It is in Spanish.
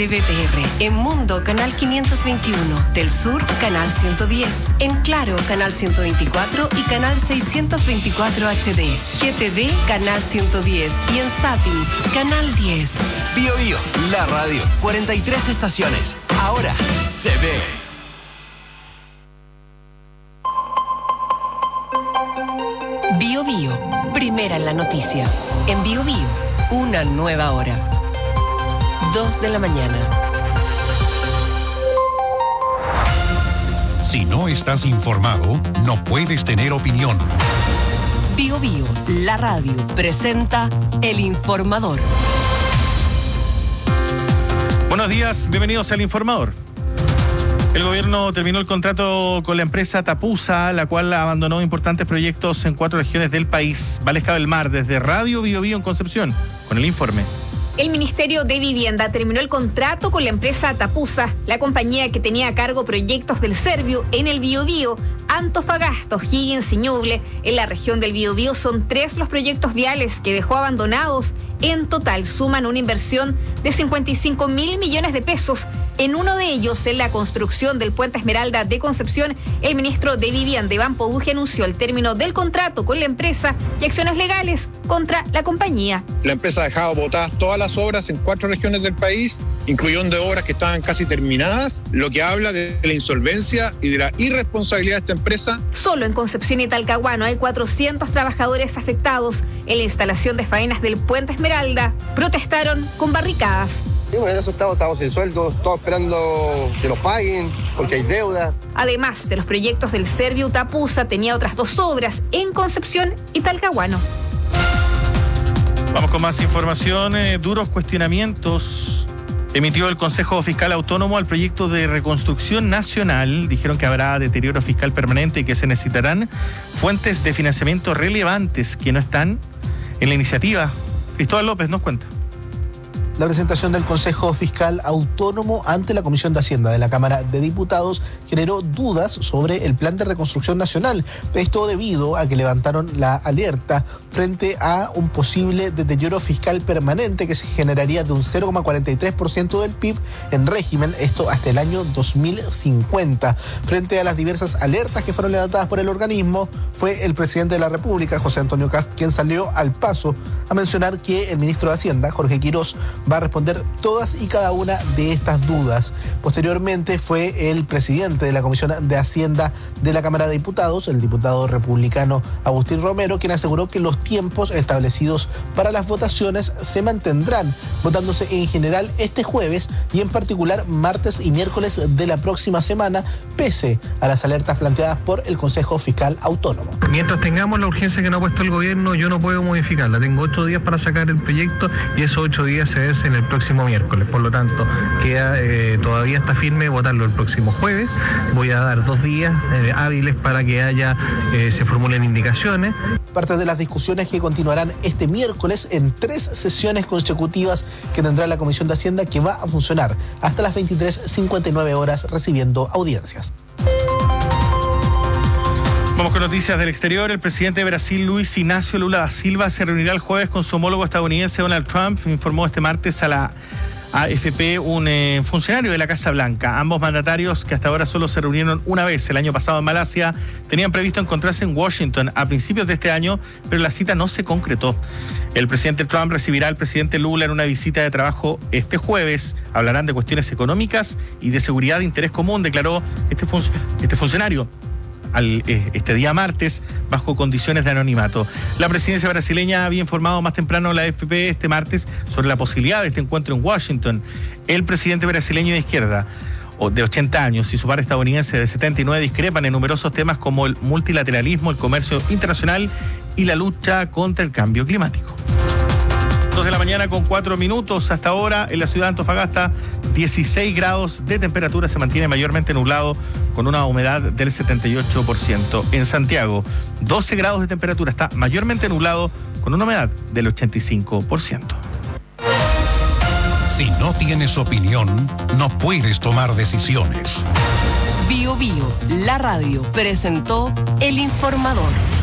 de BTR. En Mundo, canal 521. Del Sur, canal 110. En Claro, canal 124 y canal 624 HD. GTD, canal 110. Y en Zapping, canal 10. Bio Bio, la radio. 43 estaciones. Ahora se ve. Bio Bio, primera en la noticia. En Bio Bio, una nueva hora. 2 de la mañana. Si no estás informado, no puedes tener opinión. Bio Bio, la radio, presenta El Informador. Buenos días, bienvenidos al Informador. El gobierno terminó el contrato con la empresa Tapusa, la cual abandonó importantes proyectos en 4 regiones del país. Valesca del Mar, desde Radio Bio Bio en Concepción, con el informe. El Ministerio de Vivienda terminó el contrato con la empresa Tapusa, la compañía que tenía a cargo proyectos del Serviu en el Biobío, Antofagasta, O'Higgins y Ñuble. En la región del Biobío son 3 los proyectos viales que dejó abandonados. En total suman una inversión de 55.000 millones de pesos. En uno de ellos, en la construcción del Puente Esmeralda de Concepción, el ministro de Vivienda, Iván Poduje, anunció el término del contrato con la empresa y acciones legales contra la compañía. La empresa ha dejado botadas todas las obras en 4 regiones del país, incluyendo obras que estaban casi terminadas, lo que habla de la insolvencia y de la irresponsabilidad de esta empresa. Solo en Concepción y Talcahuano hay 400 trabajadores afectados. En la instalación de faenas del Puente Esmeralda protestaron con barricadas. Sí, bueno, en eso estamos sin sueldo, todos esperando que los paguen, porque hay deuda. Además de los proyectos del Serviu, Tapusa tenía otras 2 obras en Concepción y Talcahuano. Vamos con más información. Duros cuestionamientos emitió el Consejo Fiscal Autónomo al proyecto de reconstrucción nacional. Dijeron que habrá deterioro fiscal permanente y que se necesitarán fuentes de financiamiento relevantes que no están en la iniciativa. Cristóbal López nos cuenta. La presentación del Consejo Fiscal Autónomo ante la Comisión de Hacienda de la Cámara de Diputados generó dudas sobre el plan de reconstrucción nacional. Esto debido a que levantaron la alerta frente a un posible deterioro fiscal permanente que se generaría de un 0,43% del PIB en régimen, esto hasta el año 2050. Frente a las diversas alertas que fueron levantadas por el organismo, fue el presidente de la República, José Antonio Kast, quien salió al paso a mencionar que el ministro de Hacienda, Jorge Quirós, va a responder todas y cada una de estas dudas. Posteriormente fue el presidente de la Comisión de Hacienda de la Cámara de Diputados, el diputado republicano Agustín Romero, quien aseguró que los tiempos establecidos para las votaciones se mantendrán, votándose en general este jueves y en particular martes y miércoles de la próxima semana, pese a las alertas planteadas por el Consejo Fiscal Autónomo. Mientras tengamos la urgencia que nos ha puesto el gobierno, yo no puedo modificarla. Tengo 8 días para sacar el proyecto y esos 8 días se vencen el próximo miércoles. Por lo tanto, queda todavía está firme votarlo el próximo jueves. Voy a dar 2 días hábiles para que se formulen indicaciones. Parte de las discusiones que continuarán este miércoles en 3 sesiones consecutivas que tendrá la Comisión de Hacienda, que va a funcionar hasta las 23:59 horas recibiendo audiencias. Vamos con noticias del exterior. El presidente de Brasil, Luis Ignacio Lula da Silva, se reunirá el jueves con su homólogo estadounidense Donald Trump, informó este martes a la AFP un funcionario de la Casa Blanca. Ambos mandatarios, que hasta ahora solo se reunieron una vez el año pasado en Malasia, tenían previsto encontrarse en Washington a principios de este año, pero la cita no se concretó. El presidente Trump recibirá al presidente Lula en una visita de trabajo este jueves. Hablarán de cuestiones económicas y de seguridad de interés común, declaró este funcionario este día martes, bajo condiciones de anonimato. La presidencia brasileña había informado más temprano a la AFP este martes sobre la posibilidad de este encuentro en Washington. El presidente brasileño de izquierda, de 80 años, y su par estadounidense de 79 discrepan en numerosos temas como el multilateralismo, el comercio internacional y la lucha contra el cambio climático. 2 de la mañana con 4 minutos. Hasta ahora en la ciudad de Antofagasta, 16 grados de temperatura, se mantiene mayormente nublado con una humedad del 78%. En Santiago, 12 grados de temperatura, está mayormente nublado con una humedad del 85%. Si no tienes opinión, no puedes tomar decisiones. Bio Bio, la radio, presentó El Informador.